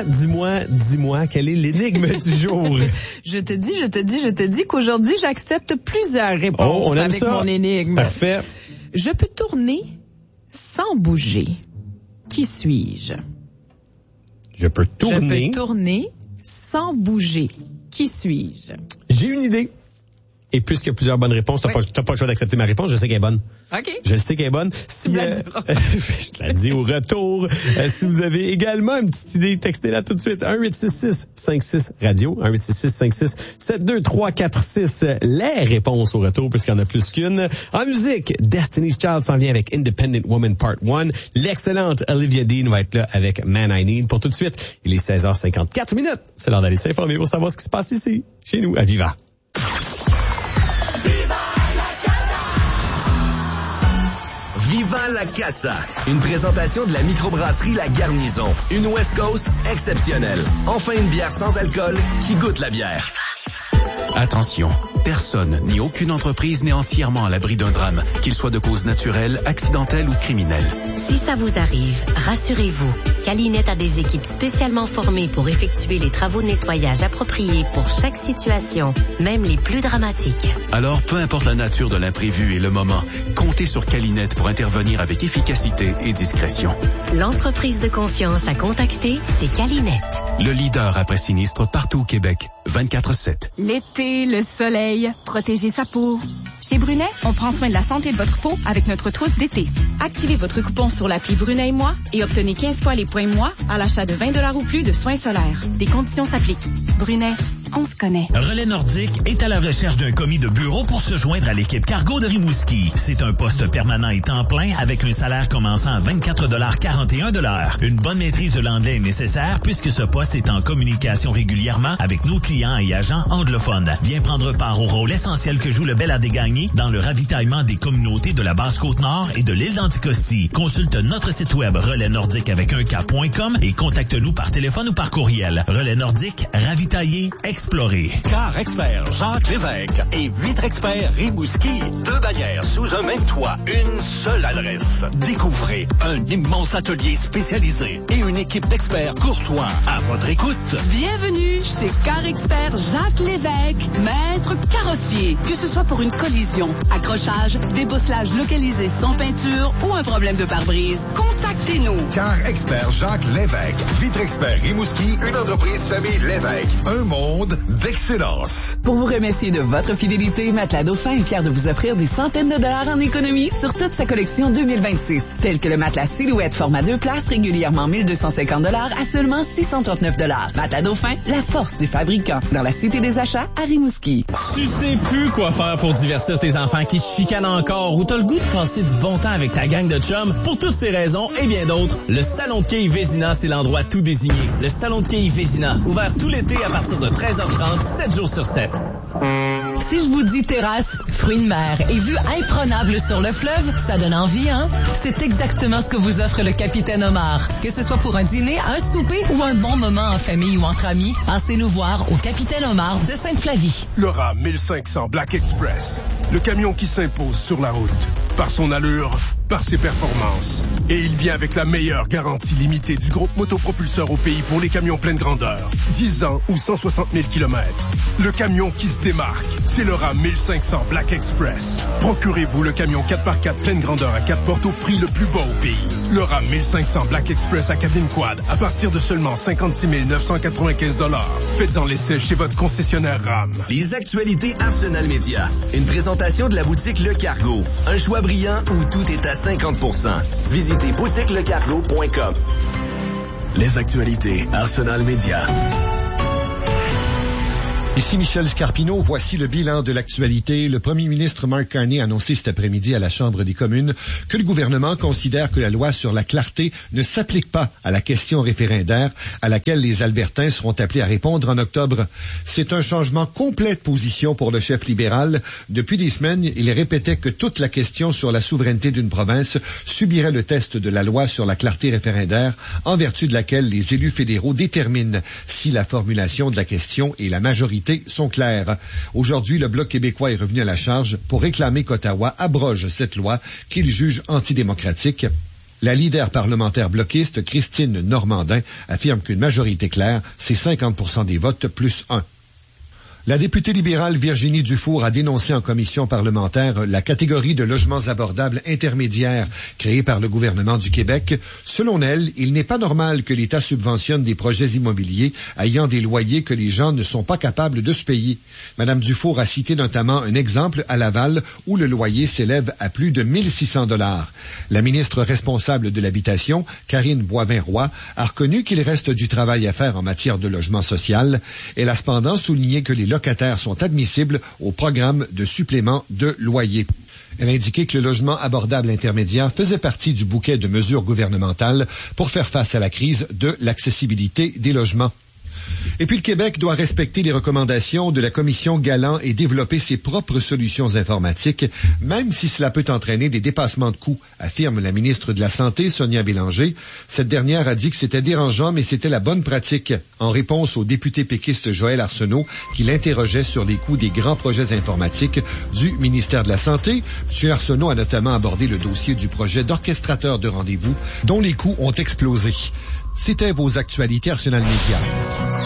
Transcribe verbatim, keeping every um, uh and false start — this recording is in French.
dis-moi, dis-moi, dis-moi, quelle est l'énigme du jour? Je te dis, je te dis, je te dis qu'aujourd'hui, j'accepte plusieurs réponses oh, on aime avec ça. mon énigme. Parfait. Je peux tourner sans bouger. Qui suis-je? Je peux tourner. Je peux tourner sans bouger. Qui suis-je? J'ai une idée. Et puisqu'il y a plusieurs bonnes réponses, t'as oui. pas, t'as pas le choix d'accepter ma réponse. Je sais qu'elle est bonne. OK. Je sais qu'elle est bonne. Si, tu me la euh, diras. je te la dis au retour. Euh, si vous avez également une petite idée, textez-la tout de suite. un huit six six cinq six radio. un huit six six cinq six sept deux trois quatre six. Les réponses au retour, puisqu'il y en a plus qu'une. En musique, Destiny's Child s'en vient avec Independent Woman Part un. L'excellente Olivia Dean va être là avec Man I Need. Pour tout de suite, il est seize heures cinquante-quatre minutes. C'est l'heure d'aller s'informer pour savoir ce qui se passe ici, chez nous, à Viva. Viva la Casa, une présentation de la microbrasserie La Garnison. Une West Coast exceptionnelle. Enfin une bière sans alcool qui goûte la bière. Attention, personne ni aucune entreprise n'est entièrement à l'abri d'un drame, qu'il soit de cause naturelle, accidentelle ou criminelle. Si ça vous arrive, rassurez-vous, Calinette a des équipes spécialement formées pour effectuer les travaux de nettoyage appropriés pour chaque situation, même les plus dramatiques. Alors, peu importe la nature de l'imprévu et le moment, comptez sur Calinette pour intervenir avec efficacité et discrétion. L'entreprise de confiance à contacter, c'est Calinette. Le leader après sinistre partout au Québec, vingt-quatre sept. L'été, le soleil, protéger sa peau. Chez Brunet, on prend soin de la santé de votre peau avec notre trousse d'été. Activez votre coupon sur l'appli Brunet et moi et obtenez quinze fois les points moi à l'achat de vingt dollars ou plus de soins solaires. Des conditions s'appliquent. Brunet, on se connaît. Relais Nordique est à la recherche d'un commis de bureau pour se joindre à l'équipe cargo de Rimouski. C'est un poste permanent et temps plein avec un salaire commençant à vingt-quatre dollars quarante et un de l'heure. Une bonne maîtrise de l'anglais est nécessaire puisque ce poste est en communication régulièrement avec nos clients et agents anglophones. Viens prendre part au rôle essentiel que joue le Bel à Gagné dans le ravitaillement des communautés de la Basse-Côte-Nord et de l'île d'Anticosti. Consulte notre site web relais nordique avec un K point com et contacte-nous par téléphone ou par courriel. Relais Nordique, ravitailler, explorer. Car Expert Jacques Lévesque et Vitre Expert Rimouski. Deux bannières sous un même toit, une seule adresse. Découvrez un immense atelier spécialisé et une équipe d'experts courtois à votre écoute. Bienvenue chez Car Expert Jacques Lévesque, maître carrossier. Que ce soit pour une collision, accrochage, débosselage localisé sans peinture ou un problème de pare-brise, contactez-nous. Car Expert Jacques Lévesque, Vitre Expert Rimouski, une entreprise famille Lévesque. Un monde d'excellence. Pour vous remercier de votre fidélité, Matelas Dauphin est fier de vous offrir des centaines de dollars en économie sur toute sa collection deux mille vingt-six, tels que le matelas Silhouette format deux places régulièrement mille deux cent cinquante dollars à seulement six cent trente-neuf dollars. Matelas Dauphin, la force du fabricant, dans la Cité des Achats à Rimouski. Tu sais plus quoi faire pour divertir tes enfants qui se chicanent encore ou t'as le goût de passer du bon temps avec ta gang de chums. Pour toutes ces raisons et bien d'autres, le Salon de quilles Vézina, c'est l'endroit tout désigné. Le Salon de quilles Vézina, ouvert tout l'été à partir de treize heures trente, sept jours sur sept. Si je vous dis terrasse, fruits de mer et vue imprenable sur le fleuve, ça donne envie, hein? C'est exactement ce que vous offre le Capitaine Omar. Que ce soit pour un dîner, un souper ou un bon moment en famille ou entre amis, passez nous voir au Capitaine Omar de Sainte-Flavie. Le RAM mille cinq cents Black Express, le camion qui s'impose sur la route, par son allure, par ses performances. Et il vient avec la meilleure garantie limitée du groupe Motopropulseur au pays pour les camions pleine grandeur. dix ans ou cent soixante mille kilomètres. Le camion qui se démarque, c'est le RAM mille cinq cents Black Express. Procurez-vous le camion quatre par quatre pleine grandeur à quatre portes au prix le plus bas au pays. Le RAM mille cinq cents Black Express à cabine quad à partir de seulement cinquante-six mille neuf cent quatre-vingt-quinze dollars. Faites-en l'essai chez votre concessionnaire RAM. Les actualités Arsenal Média. Une présentation de la boutique Le Cargo. Un choix brillant où tout est à cinquante pour cent. Visitez boutique le cargo point com. Les actualités Arsenal Média. Ici Michel Scarpino, voici le bilan de l'actualité. Le premier ministre Mark Carney a annoncé cet après-midi à la Chambre des communes que le gouvernement considère que la loi sur la clarté ne s'applique pas à la question référendaire à laquelle les Albertains seront appelés à répondre en octobre. C'est un changement complet de position pour le chef libéral. Depuis des semaines, il répétait que toute la question sur la souveraineté d'une province subirait le test de la loi sur la clarté référendaire, en vertu de laquelle les élus fédéraux déterminent si la formulation de la question et la majorité sont claires. Aujourd'hui, le Bloc québécois est revenu à la charge pour réclamer qu'Ottawa abroge cette loi qu'il juge antidémocratique. La leader parlementaire bloquiste, Christine Normandin, affirme qu'une majorité claire, c'est cinquante pour cent des votes plus un. La députée libérale Virginie Dufour a dénoncé en commission parlementaire la catégorie de logements abordables intermédiaires créée par le gouvernement du Québec. Selon elle, il n'est pas normal que l'État subventionne des projets immobiliers ayant des loyers que les gens ne sont pas capables de se payer. Madame Dufour a cité notamment un exemple à Laval où le loyer s'élève à plus de mille six cents dollars. La ministre responsable de l'habitation, Karine Boivin-Roy, a reconnu qu'il reste du travail à faire en matière de logement social. Elle a cependant souligné que les locataires sont admissibles au programme de supplément de loyer. Elle a indiqué que le logement abordable intermédiaire faisait partie du bouquet de mesures gouvernementales pour faire face à la crise de l'accessibilité des logements. Et puis le Québec doit respecter les recommandations de la Commission Galland et développer ses propres solutions informatiques, même si cela peut entraîner des dépassements de coûts, affirme la ministre de la Santé, Sonia Bélanger. Cette dernière a dit que c'était dérangeant, mais c'était la bonne pratique, en réponse au député péquiste Joël Arsenault, qui l'interrogeait sur les coûts des grands projets informatiques du ministère de la Santé. M. Arsenault a notamment abordé le dossier du projet d'orchestrateur de rendez-vous, dont les coûts ont explosé. C'était vos actualités Arsenal Média.